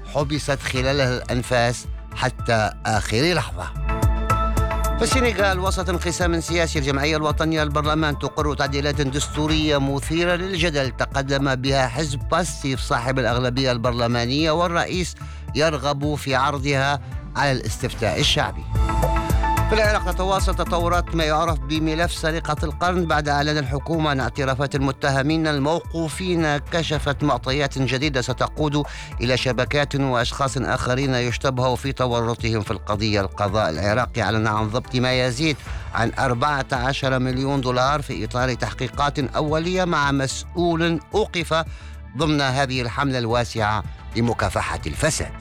حبست خلالها الأنفاس حتى آخر لحظة. في السنغال، وسط انقسام سياسي، الجمعية الوطنية للبرلمان تقر تعديلات دستورية مثيرة للجدل تقدم بها حزب باستيف صاحب الأغلبية البرلمانية، والرئيس يرغب في عرضها على الاستفتاء الشعبي. في العراق تتواصل تطورات ما يعرف بملف سرقة القرن بعد إعلان الحكومة عن اعترافات المتهمين الموقوفين كشفت معطيات جديدة ستقود إلى شبكات وأشخاص آخرين يشتبه في تورطهم في القضية. القضاء العراقي أعلن عن ضبط ما يزيد عن 14 مليون دولار في إطار تحقيقات أولية مع مسؤول أوقف ضمن هذه الحملة الواسعة لمكافحة الفساد.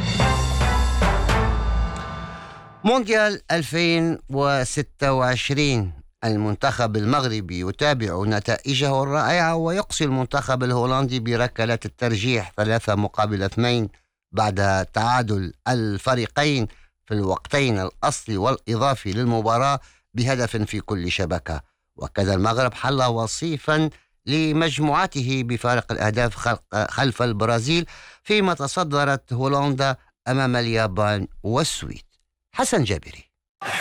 مونديال 2026، المنتخب المغربي يتابع نتائجه الرائعة ويقصي المنتخب الهولندي بركلة الترجيح 3-2 بعد تعادل الفريقين في الوقتين الأصلي والإضافي للمباراة بهدف في كل شبكة. وكذا المغرب حل وصيفا لمجموعته بفارق الأهداف خلف البرازيل، فيما تصدرت هولندا أمام اليابان والسويد. حسن جابري.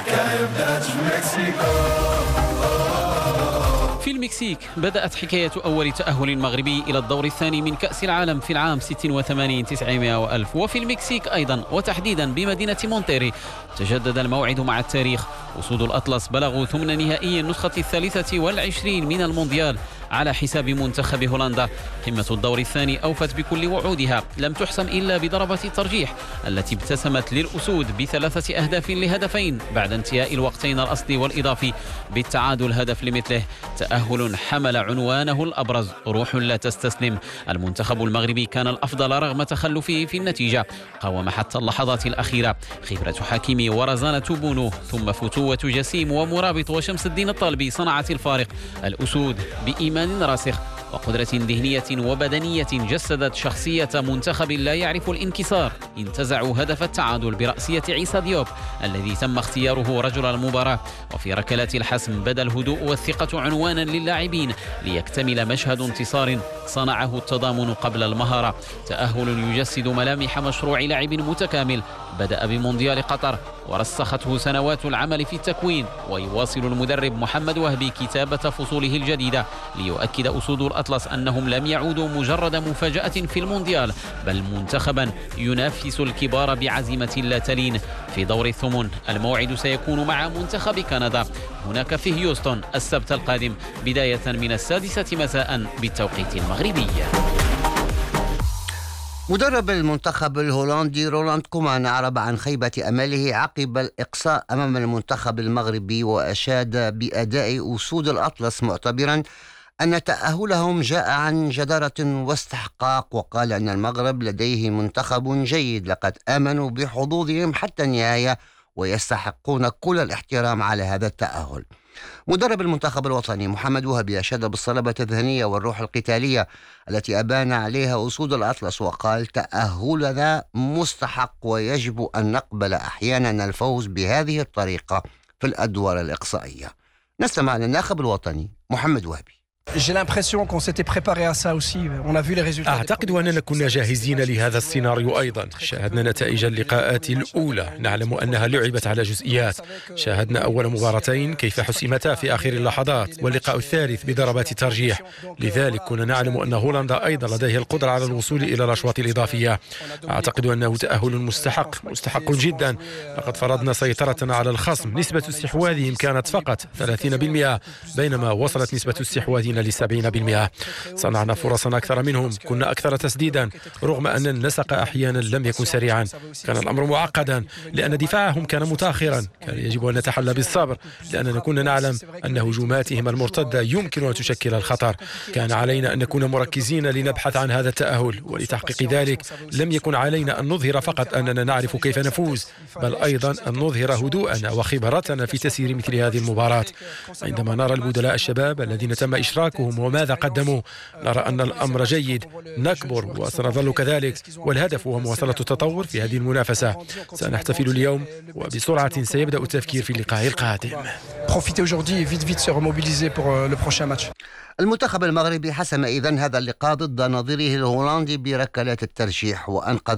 في المكسيك بدأت حكاية أول تأهل مغربي إلى الدور الثاني من كأس العالم في العام 86 900 وألف. وفي المكسيك أيضا، وتحديدا بمدينة مونتيري، تجدد الموعد مع التاريخ. أسود الأطلس بلغوا ثمن نهائي النسخة 23 من المونديال على حساب منتخب هولندا. قمة الدور الثاني أوفت بكل وعودها، لم تحسم إلا بضربة الترجيح التي ابتسمت للأسود ب3 أهداف لهدفين بعد انتهاء الوقتين الأصلي والإضافي بالتعادل هدف لمثله. تأهل حمل عنوانه الأبرز: روح لا تستسلم. المنتخب المغربي كان الأفضل رغم تخلفه في النتيجة، قاوم حتى اللحظات الأخيرة. خبرة حكيمي ورزانة بونو ثم فتوة جسيم ومرابط وشمس الدين الطالبي صنعت الفارق. الأسود بإيمان راسخ وقدرة ذهنية وبدنية جسدت شخصية منتخب لا يعرف الانكسار. انتزعوا هدف التعادل برأسية عيسى ديوب الذي تم اختياره رجل المباراة. وفي ركلات الحسم بدا الهدوء والثقة عنوانا للاعبين ليكتمل مشهد انتصار صنعه التضامن قبل المهارة. تأهل يجسد ملامح مشروع لاعب متكامل بدأ بمونديال قطر ورسخته سنوات العمل في التكوين. ويواصل المدرب محمد وهبي كتابة فصوله الجديدة ليؤكد أسود الأطلس أنهم لم يعودوا مجرد مفاجأة في المونديال، بل منتخبا ينافس الكبار بعزيمة لا تلين. في دور الثمن الموعد سيكون مع منتخب كندا هناك في هيوستن السبت القادم بداية من 6 مساء بالتوقيت المغربي. مدرب المنتخب الهولندي رولاند كومان أعرب عن خيبة أمله عقب الإقصاء أمام المنتخب المغربي، وأشاد بأداء أسود الأطلس معتبرا أن تأهلهم جاء عن جدارة واستحقاق. وقال أن المغرب لديه منتخب جيد، لقد آمنوا بحظوظهم حتى النهاية ويستحقون كل الاحترام على هذا التأهل. مدرب المنتخب الوطني محمد وهبي أشاد بالصلابة الذهنية والروح القتالية التي أبان عليها أسود الأطلس، وقال: تأهلنا مستحق ويجب أن نقبل أحيانا الفوز بهذه الطريقة في الأدوار الإقصائية. نستمع للناخب الوطني محمد وهبي. أعتقد أننا كنا جاهزين لهذا السيناريو أيضا. شاهدنا نتائج اللقاءات الأولى، نعلم أنها لعبت على جزئيات. شاهدنا أول مباراتين كيف حسمتا في آخر اللحظات، واللقاء الثالث بضربات ترجيح. لذلك كنا نعلم أن هولندا أيضا لديه القدرة على الوصول إلى الأشواط الإضافية. أعتقد أنه تأهل مستحق جدا. لقد فرضنا سيطرتنا على الخصم. نسبة استحواذهم كانت فقط 30%، بينما وصلت نسبة استحواذنا ل70%. صنعنا فرصا أكثر منهم، كنا أكثر تسديدا رغم أن النسق أحيانا لم يكن سريعا. كان الأمر معقدا لأن دفاعهم كان متأخرا. كان يجب أن نتحلى بالصبر لأننا كنا نعلم أن هجوماتهم المرتدة يمكن أن تشكل الخطر. كان علينا أن نكون مركزين لنبحث عن هذا التأهل، ولتحقيق ذلك لم يكن علينا أن نظهر فقط أننا نعرف كيف نفوز، بل أيضا أن نظهر هدوءنا وخبرتنا في تسيير مثل هذه المباراة. عندما نرى البدلاء الشباب الذين تم إشراكهم وماذا قدموا، نرى أن الأمر جيد. نكبر وسنظل كذلك، والهدف هو مواصلة التطور في هذه المنافسة. سنحتفل اليوم وبسرعة سيبدأ التفكير في اللقاء القادم. المنتخب المغربي حسم إذن هذا اللقاء ضد نظيره الهولندي بركلات الترجيح، وأنقذ